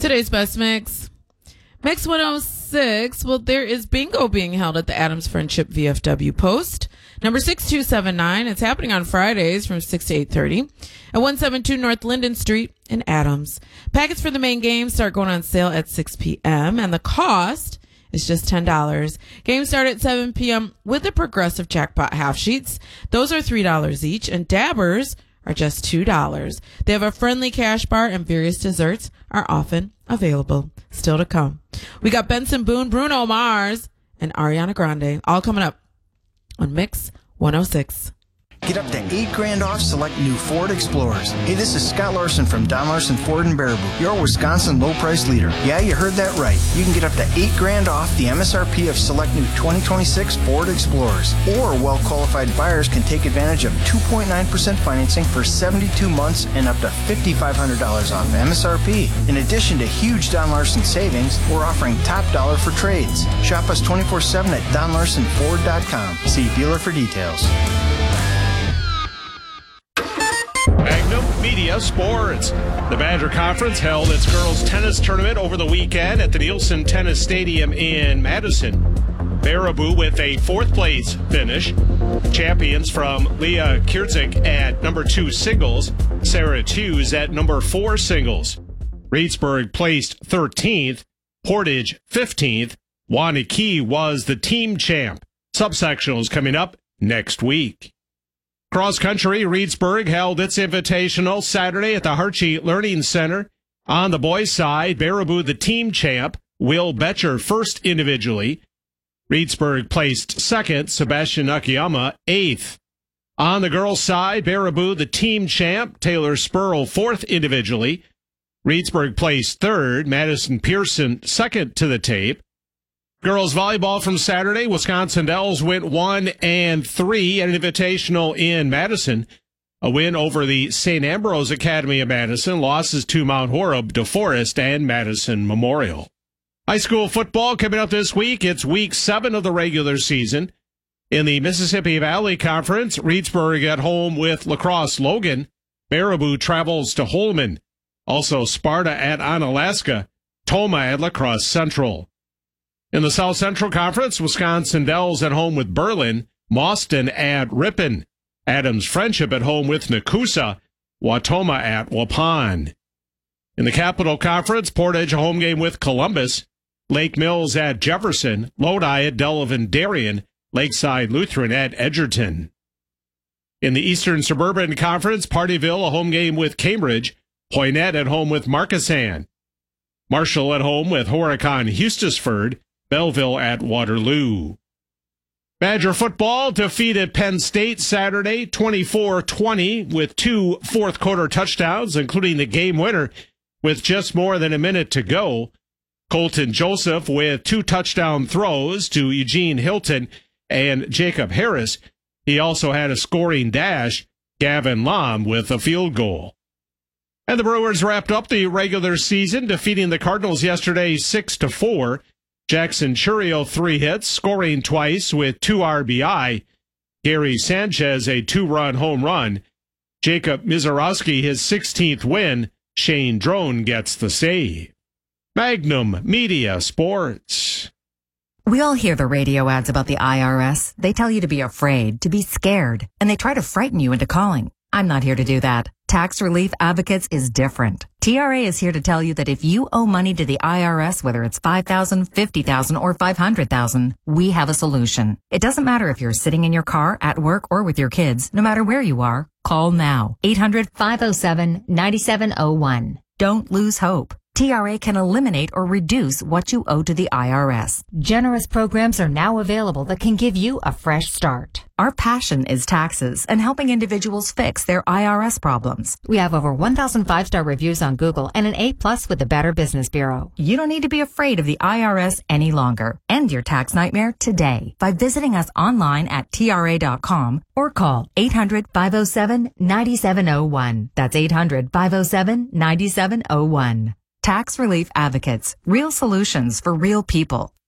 Today's best mix. Mix 106. Well, there is bingo being held at the Adams Friendship VFW Post. Number 6279. It's happening on Fridays from 6 to 8:30 at 172 North Linden Street in Adams. Packets for the main game start going on sale at 6 p.m. and the cost is just $10. Games start at 7 p.m. with the Progressive Jackpot half sheets. Those are $3 each, and dabbers are just $2. They have a friendly cash bar, and various desserts are often available. Still to come. We got Benson Boone, Bruno Mars, and Ariana Grande all coming up on Mix 106. Get up to $8,000 off select new Ford Explorers. Hey, this is Scott Larson from Don Larson Ford in Baraboo, your Wisconsin low price leader. Yeah, you heard that right. You can get up to $8,000 off the MSRP of select new 2026 Ford Explorers. Or well-qualified buyers can take advantage of 2.9% financing for 72 months and up to $5,500 off MSRP. In addition to huge Don Larson savings, we're offering top dollar for trades. Shop us 24/7 at DonLarsonFord.com. See dealer for details. Magnum Media Sports. The Badger Conference held its girls tennis tournament over the weekend at the Nielsen Tennis Stadium in Madison. Baraboo with a fourth place finish. Champions from Leah Kierzik at number 2 singles, Sarah Tews at number 4 singles. Reedsburg placed 13th, Portage 15th. Waunakee was the team champ. Subsectionals coming up next week. Cross country, Reedsburg held its invitational Saturday at the Harchie Learning Center. On the boys' side, Baraboo the team champ, Will Betcher first individually. Reedsburg placed second, Sebastian Akiyama 8th. On the girls' side, Baraboo the team champ, Taylor Spurl fourth individually. Reedsburg placed third, Madison Pearson second to the tape. Girls volleyball from Saturday, Wisconsin Dells went 1-3 at an invitational in Madison. A win over the St. Ambrose Academy of Madison, losses to Mount Horeb, DeForest, and Madison Memorial. High school football coming up this week. It's week 7 of the regular season. In the Mississippi Valley Conference, Reedsburg at home with La Crosse Logan. Baraboo travels to Holman. Also Sparta at Onalaska. Toma at La Crosse Central. In the South Central Conference, Wisconsin Dells at home with Berlin, Mauston at Ripon, Adams Friendship at home with Nakusa, Watoma at Waupun. In the Capital Conference, Portage a home game with Columbus, Lake Mills at Jefferson, Lodi at Delavan Darien, Lakeside Lutheran at Edgerton. In the Eastern Suburban Conference, Partyville a home game with Cambridge, Poynette at home with Markesan, Marshall at home with Horicon Eustisford, Belleville at Waterloo. Badger football defeated Penn State Saturday 24-20 with 2 fourth-quarter touchdowns, including the game winner with just more than a minute to go. Colton Joseph with 2 touchdown throws to Eugene Hilton and Jacob Harris. He also had a scoring dash, Gavin Lom with a field goal. And the Brewers wrapped up the regular season, defeating the Cardinals yesterday 6-4. Jackson Churio 3 hits, scoring twice with 2 RBI. Gary Sanchez a 2-run home run. Jacob Mizarowski his 16th win. Shane Drone gets the save. Magnum Media Sports. We all hear the radio ads about the IRS. They tell you to be afraid, to be scared, and they try to frighten you into calling. I'm not here to do that. Tax Relief Advocates is different. TRA is here to tell you that if you owe money to the IRS, whether it's $5,000, $50,000, or $500,000, we have a solution. It doesn't matter if you're sitting in your car, at work, or with your kids. No matter where you are, call now. 800-507-9701. Don't lose hope. TRA can eliminate or reduce what you owe to the IRS. Generous programs are now available that can give you a fresh start. Our passion is taxes and helping individuals fix their IRS problems. We have over 1,000 5-star reviews on Google and an A+ with the Better Business Bureau. You don't need to be afraid of the IRS any longer. End your tax nightmare today by visiting us online at TRA.com or call 800-507-9701. That's 800-507-9701. Tax Relief Advocates. Real solutions for real people.